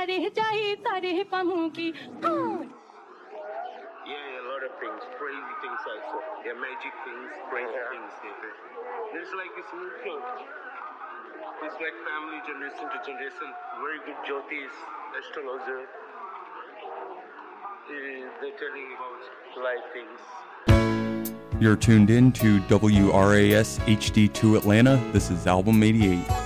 रह जाए तारे पामों की Yeah, a lot of things, crazy things also. Yeah, magic things, crazy things. Yeah. It's like it's mutual. It's like family, generation to generation. Very good Jyotis, astrologer. They're telling about life things. You're tuned in to WRAS HD2 Atlanta. This is Album 88.